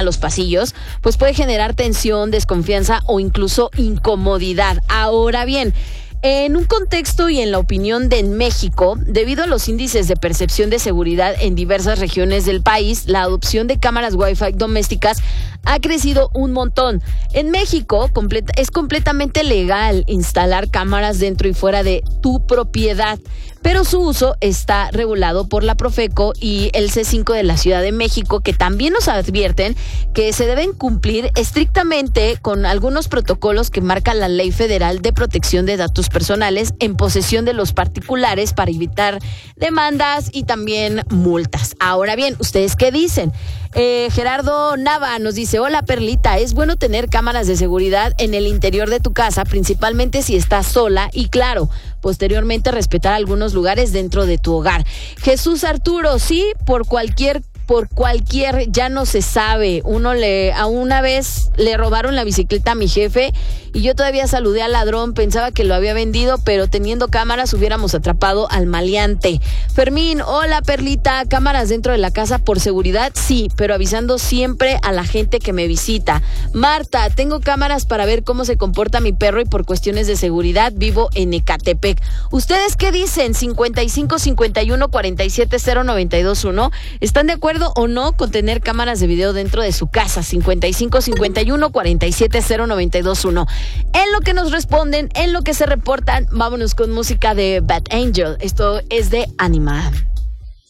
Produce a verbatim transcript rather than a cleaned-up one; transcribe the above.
los pasillos, pues puede generar tensión, desconfianza o incluso incomodidad. Ahora bien, en un contexto y en la opinión de México, debido a los índices de percepción de seguridad en diversas regiones del país, la adopción de cámaras Wi-Fi domésticas ha crecido un montón. En México completa, es completamente legal instalar cámaras dentro y fuera de tu propiedad, pero su uso está regulado por la Profeco y el C cinco de la Ciudad de México, que también nos advierten que se deben cumplir estrictamente con algunos protocolos que marca la Ley Federal de Protección de Datos Personales en posesión de los particulares para evitar demandas y también multas. Ahora bien, ¿ustedes qué dicen? Eh, Gerardo Nava nos dice: hola Perlita, es bueno tener cámaras de seguridad en el interior de tu casa, principalmente si estás sola y claro, posteriormente respetar algunos lugares dentro de tu hogar. Jesús Arturo, sí, por cualquier por cualquier, ya no se sabe. Uno le, a una vez le robaron la bicicleta a mi jefe y yo todavía saludé al ladrón, pensaba que lo había vendido, pero teniendo cámaras hubiéramos atrapado al maleante. Fermín, hola Perlita, cámaras dentro de la casa por seguridad, sí, pero avisando siempre a la gente que me visita. Marta, tengo cámaras para ver cómo se comporta mi perro y por cuestiones de seguridad vivo en Ecatepec. ¿Ustedes qué dicen? cincuenta y cinco cincuenta y uno cuarenta y siete cero noventa y dos uno. ¿Están de acuerdo o no con tener cámaras de video dentro de su casa? cincuenta y cinco cincuenta y uno cuarenta y siete cero noventa y dos uno. En lo que nos responden, en lo que se reportan, vámonos con música de Bad Angel. Esto es de Anima.